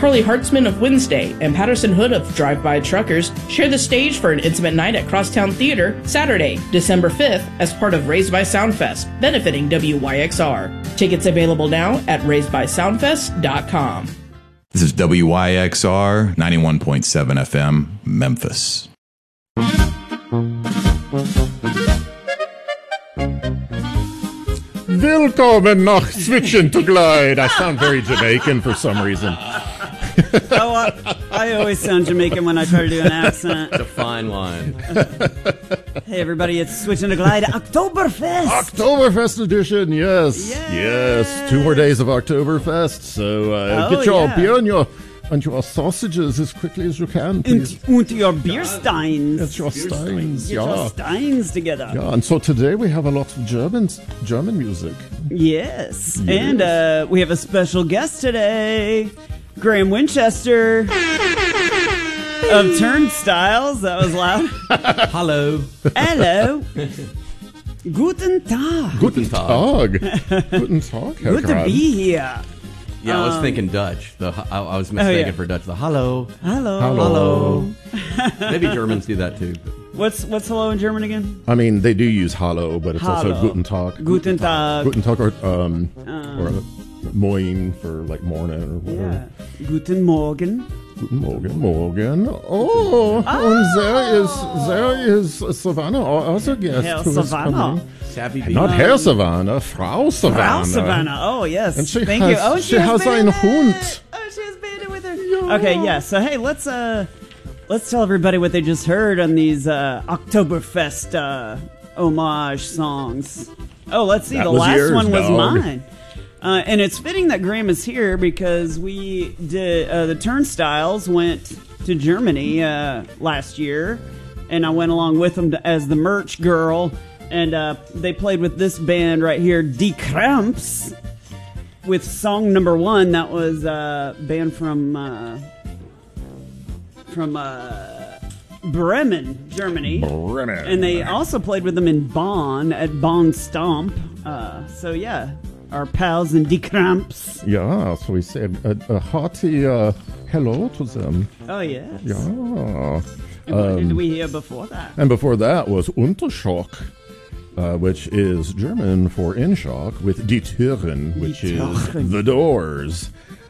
Carly Hartzman of Wednesday and Patterson Hood of Drive-By Truckers share the stage for an intimate night at Crosstown Theater Saturday, December 5th as part of Raised by Soundfest, benefiting WYXR. Tickets available now at raisedbysoundfest.com. This is WYXR 91.7 FM, Memphis. Willkommen nach Switchen to Glide. I sound very Jamaican for some reason. I always sound Jamaican when I try to do an accent. It's a fine line. Hey, everybody, it's Switching to Glide Oktoberfest. Oktoberfest edition, yes. Yes, 2 more days of Oktoberfest. So get your beer and your sausages as quickly as you can, please. And your beer steins. Get your steins, Get your steins together. Yeah, and so today we have a lot of German music. Yes. And we have a special guest today. Graham Winchester of Turnstiles. That was loud. Hello. Hello. Guten Tag. Guten Tag. Guten Tag, Herr Good to Graham. be here. Yeah, I was thinking Dutch. I was mistaken for Dutch. The hello. Hello. Maybe Germans do that too. What's hello in German again? I mean, they do use hallo, but it's also Hallo. Guten Tag. Guten Tag. Guten Tag or moin for like morning or whatever. Yeah. Guten Morgen. Guten Morgen. Oh, and there is Savannah, our other guest. Herr who is Savannah. coming. Savvy bee. Not Herr Savannah, Frau Savannah. Frau Savannah. Oh, yes. And she Thank has, you. Oh, she has ein Hund. Oh, she has been with her. Okay, yeah. So, hey, let's tell everybody what they just heard on these Oktoberfest homage songs. Oh, let's see. That the was last yours, one was dog. mine. And it's fitting that Graham is here because we did the Turnstiles went to Germany last year, and I went along with them as the merch girl, and they played with this band right here, Die Cramps, with song number 1. That was a band from Bremen, Germany. Bremen. And they also played with them in Bonn at Bonn Stomp. So yeah, our pals in Die Cramps. Yeah, so we said a hearty hello to them. Oh yes. Yeah. And what did we hear before that? And before that was Unterschock, which is German for in shock, with Die Türen, which is the doors.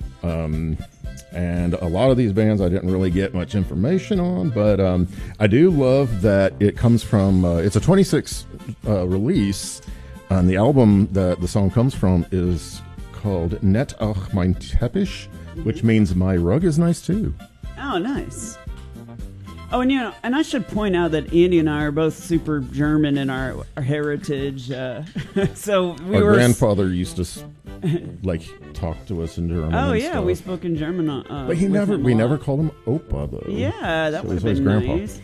And a lot of these bands I didn't really get much information on, but I do love that it comes from, it's a 26 release, and the album that the song comes from is called Net auch mein Teppich, which means my rug is nice too. Oh, nice. Oh, and and I should point out that Andy and I are both super German in our heritage. So Our grandfather used to talk to us in German. Oh and yeah, stuff. we spoke in German. But we never called him Opa though. Yeah, that So would have he's been always nice.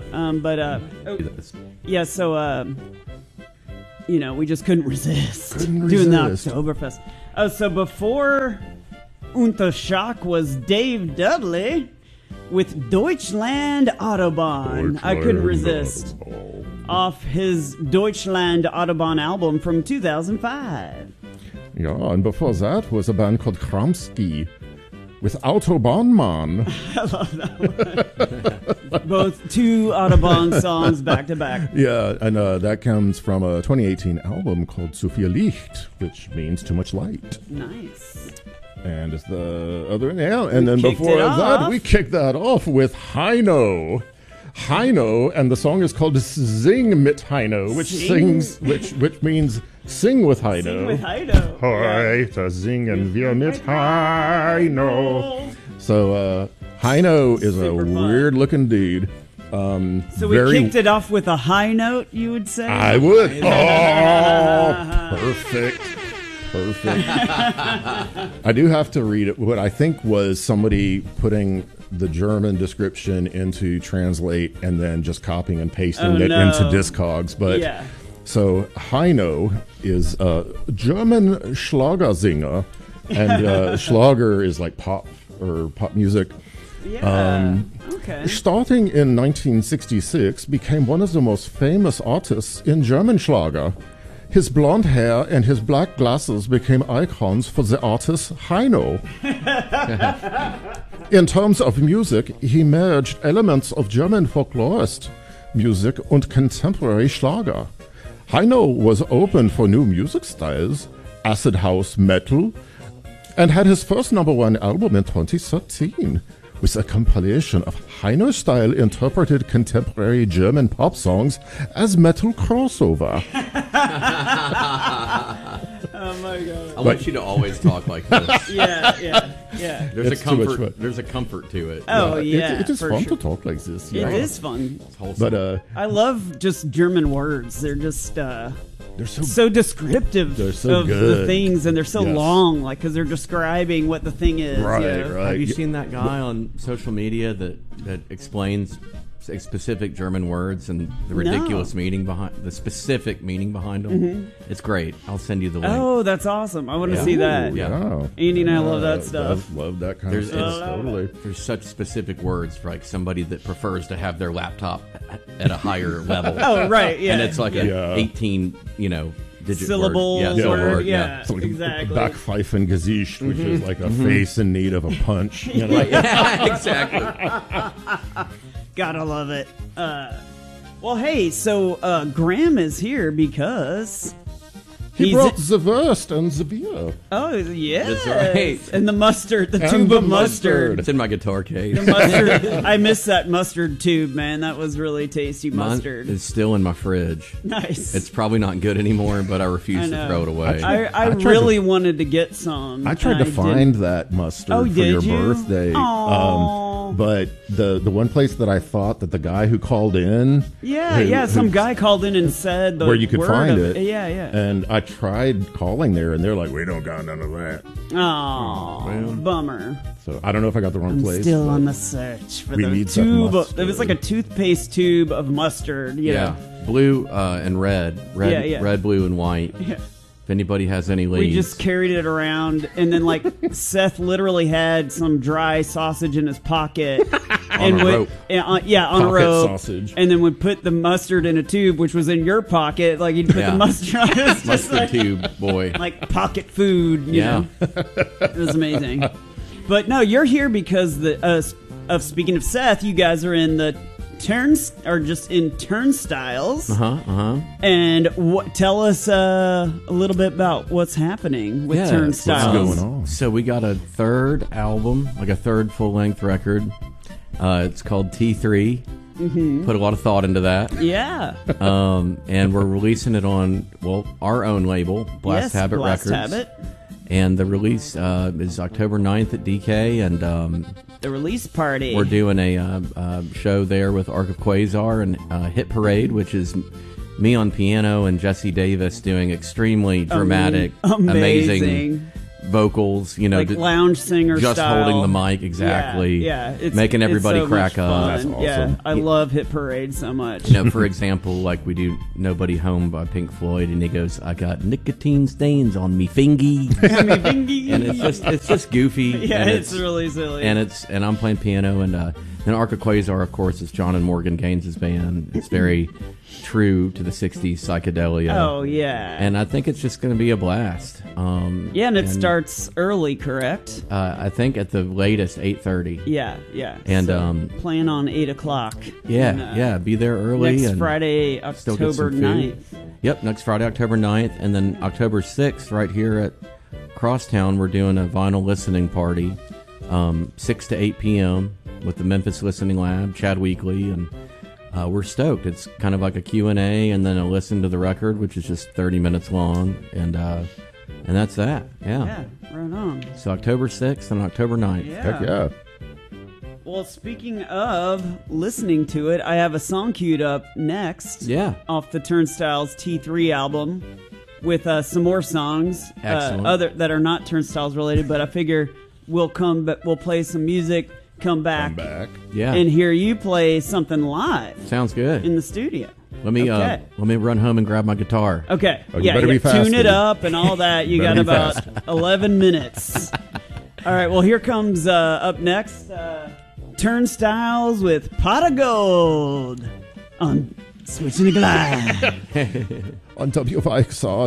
We just couldn't resist doing the Oktoberfest. Oh, so before Unterschock was Dave Dudley with Deutschland Autobahn. I couldn't resist. Off his Deutschland Autobahn album from 2005. Yeah, and before that was a band called Kramski with Autobahnmann. I love that one. Both 2 Autobahn songs back to back. Yeah, and that comes from a 2018 album called Zu viel Licht, which means too much light. Nice. And it's the other, and then kicked before it that, off. we kicked that off with Heino. Heino, and the song is called Sing mit Heino, which means sing with Heino. Sing with Heino. Heute singen wir mit Heino. So, Heino is a weird-looking dude. So we kicked it off with a high note, you would say? I would. Oh, perfect. I do have to read what I think was somebody putting the German description into Translate and then just copying and pasting it into Discogs. But yeah. So Heino is a German Schlagersinger, and Schlager is like pop or pop music. Yeah. Okay. Starting in 1966, became one of the most famous artists in German Schlager. His blonde hair and his black glasses became icons for the artist Heino. In terms of music, he merged elements of German folklorist music and contemporary Schlager. Heino was open for new music styles, acid house, metal, and had his first #1 album in 2013 with a compilation of Heino-style interpreted contemporary German pop songs as metal crossover. Oh my god! I want you to always talk like this. Yeah. There's It's a too much comfort. fun. There's a comfort to it. Oh yeah, it is for fun sure. to talk like this. It is fun. It's wholesome. But I love just German words. They're just they're so descriptive They're so of the good. things, and they're so Yes. long, like because they're describing what the thing is. Right, you know? right. Have you seen that guy on social media that explains specific German words and the ridiculous meaning behind the specific meaning behind them? It's great. I'll send you the link. Oh, that's awesome! I want to Yeah. see that. Yeah. Andy and I love that stuff. Love that kind There's- of stuff. it's- Totally. There's such specific words for like somebody that prefers to have their laptop at a higher level. Oh, right, yeah. And it's like a Yeah. 18, digit Syllable word. word, syllable yeah. It's like Exactly. Backpfeifengesicht, which is like a face in need of a punch. You know? Yeah, exactly. Gotta love it. Well, hey, so Graham is here because He brought the Wurst and the beer. Oh, yes. That's right. And the mustard, the And tube the of mustard. It's in my guitar case. The mustard. I miss that mustard tube, man. That was really tasty Mine mustard. is still in my fridge. Nice. It's probably not good anymore, but I refuse to throw it away. I tried really wanted to get some. I tried and to find didn't. that mustard Oh, for did your you? birthday. Aw. But the one place that I thought that the guy who called in, Yeah, who- some guy called in and said the where you could word find of it. Yeah. And I tried calling there, and they're like, "We don't got none of that." Oh, bummer. So I don't know if I got the wrong I'm place. still but on the search for we the need that tube. mustard. It was like a toothpaste tube of mustard. You yeah, know? blue and red. Yeah. Red, blue, and white. Yeah. If anybody has any leads. We just carried it around, and then like Seth literally had some dry sausage in his pocket, On a rope. on a Pocket rope, sausage. and then would put the mustard in a tube, which was in your pocket. Like he'd put Yeah. the mustard on his mustard tube, boy. like pocket food. You Yeah. know? It was amazing. But no, you're here because of speaking of Seth, you guys are in the turnstiles. And tell us a little bit about what's happening with Turnstiles. What's going on? So we got a third album, like a third full-length record. It's called T3. Put a lot of thought into that. Yeah. And we're releasing it on, our own label, Blast Habit Blast Records. Habit. And the release is October 9th at DK, and The release party. we're doing a show there with Arc of Quasar and Hit Parade, which is me on piano and Jesse Davis doing extremely dramatic, amazing vocals. like just lounge singer just style. holding the mic exactly. Yeah. It's, making everybody it's so crack much up. fun. That's awesome. Yeah, I love Hit Parade so much. For example, like we do "Nobody Home" by Pink Floyd, and he goes, "I got nicotine stains on me fingy," and it's just goofy. Yeah, and it's really silly. and I'm playing piano, and then Arc of Quasar, of course, is John and Morgan Gaines's band. It's very true to the '60s psychedelia. Oh yeah. And I think it's just going to be a blast. And it starts early, correct? I think at the latest 8:30. Yeah. And Plan on 8 o'clock. yeah, be there early. Next and Friday, still get October some food. 9th. Yep, next Friday, October 9th, and then October 6th, right here at Crosstown, we're doing a vinyl listening party, 6 to 8 p.m. with the Memphis Listening Lab, Chad Weekly, and we're stoked. It's kind of like a Q&A and then a listen to the record, which is just 30 minutes long, and that's that. Yeah, right on. So October 6th and October 9th. Yeah. Heck yeah. Well, speaking of listening to it, I have a song queued up next. Yeah. Off the Turnstiles T3 album with some more songs. Excellent. Other that are not Turnstiles related, but I figure we'll play some music, come back, Yeah. and hear you play something live Sounds good. in the studio. Let me Okay. let me run home and grab my guitar. Okay. Oh, you better be fast, tune it dude. up and all that. You got Better be about fast. 11 minutes. All right. Well, here comes up next Turnstiles with Pot of Gold on Switching the Glide. on WYXR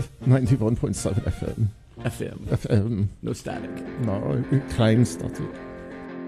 91.7 FM. FM. FM. No static. No, klein static.